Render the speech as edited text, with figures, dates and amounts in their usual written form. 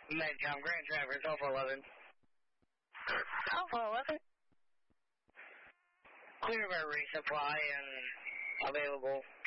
Medcom, Grand Traverse, Alpha 11. Alpha 11. Clear of our resupply and available.